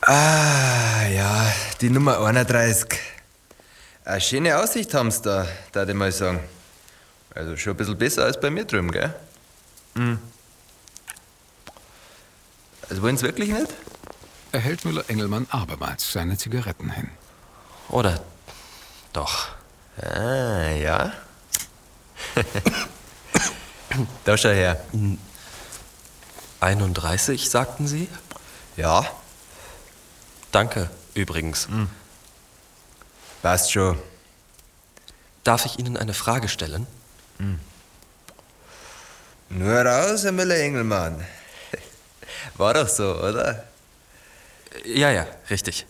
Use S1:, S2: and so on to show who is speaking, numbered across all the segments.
S1: Ah, ja, die Nummer 31. Eine schöne Aussicht haben sie da, darf ich mal sagen. Also schon ein bisschen besser als bei mir drüben, gell? Also wollen sie wirklich nicht?
S2: Er hält Müller-Engelmann abermals seine Zigaretten hin.
S3: Oder doch?
S1: Ah, ja. Da schau her.
S3: 31, sagten Sie?
S1: Ja,
S3: Danke, übrigens.
S1: passt schon.
S3: Darf ich Ihnen eine Frage stellen?
S1: Nur raus, Herr Müller-Engelmann. War doch so, oder?
S3: Ja, richtig.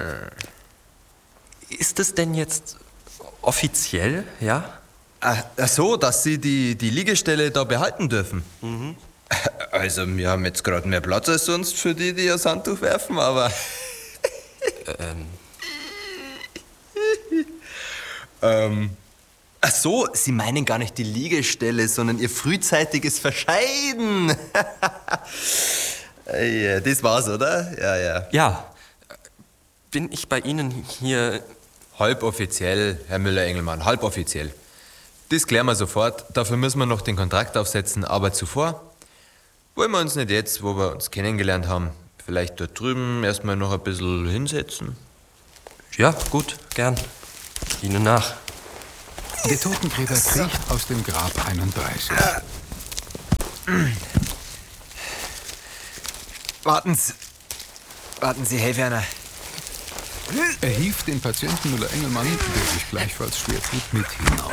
S3: Ist es denn jetzt offiziell, ja?
S1: Ach so, dass Sie die Liegestelle da behalten dürfen. Also, wir haben jetzt gerade mehr Platz als sonst für die das Handtuch werfen, aber... Ach so, Sie meinen gar nicht die Liegestelle, sondern Ihr frühzeitiges Verscheiden. Ja, das war's, oder? Ja.
S3: Ja. Bin ich bei Ihnen hier...
S1: Halboffiziell, Herr Müller-Engelmann, halboffiziell. Das klären wir sofort. Dafür müssen wir noch den Kontrakt aufsetzen. Aber zuvor wollen wir uns nicht jetzt, wo wir uns kennengelernt haben, vielleicht dort drüben erstmal noch ein bisschen hinsetzen?
S3: Ja, gut, gern. Ihnen nach.
S2: Der Totengräber kriecht aus dem Grab 31.
S1: Warten Sie, Herr Werner.
S2: Er hieft den Patienten Müller-Engelmann, der sich gleichfalls schwer tut, mit hinaus.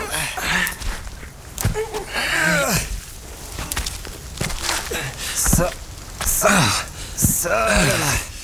S1: So.